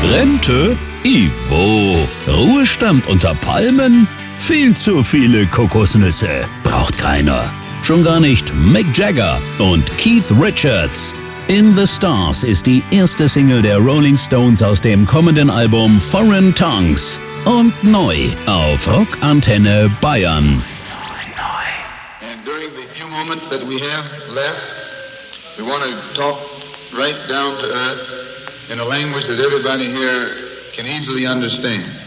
Rente? Ivo. Ruhestand unter Palmen? Viel zu viele Kokosnüsse. Braucht keiner. Schon gar nicht Mick Jagger und Keith Richards. In the Stars ist die erste Single der Rolling Stones aus dem kommenden Album Foreign Tongues. Und neu auf Rockantenne Bayern. And during the few moments that we have left, we want to talk right down to earth in a language that everybody here can easily understand.